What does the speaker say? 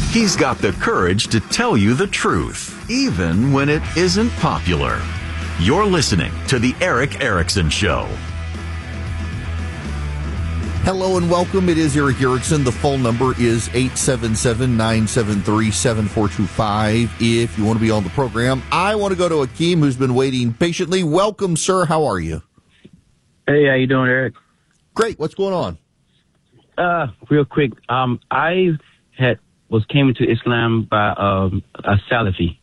He's got the courage to tell you the truth, even when it isn't popular. You're listening to The Erick Erickson Show. Hello and welcome. It is Erick Erickson. The phone number is 877-973-7425. If you want to be on the program, I want to go to Akeem, who's been waiting patiently. Welcome, sir. How are you? Hey, how you doing, Eric? Great. What's going on? Real quick, I came into Islam by a Salafi.